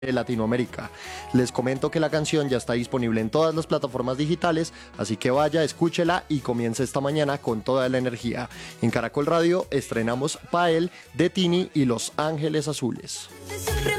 de Latinoamérica. Les comento que la canción ya está disponible en todas las plataformas digitales, así que vaya, escúchela y comience esta mañana con toda la energía. En Caracol Radio estrenamos Pael de Tini y Los Ángeles Azules. Siempre